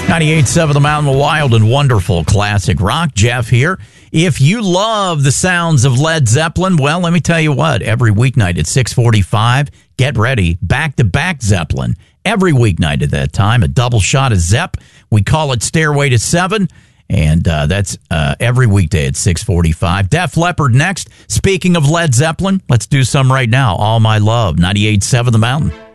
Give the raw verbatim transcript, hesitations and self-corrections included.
ninety-eight point seven The Mountain, wild and wonderful classic rock. Jeff here. If you love the sounds of Led Zeppelin, well, let me tell you what. Every weeknight at six forty-five, get ready. Back-to-back Zeppelin. Every weeknight at that time, a double shot of Zepp. We call it Stairway to Seven, and uh, that's uh, every weekday at six forty-five. Def Leppard next. Speaking of Led Zeppelin, let's do some right now. All My Love, ninety-eight point seven The Mountain.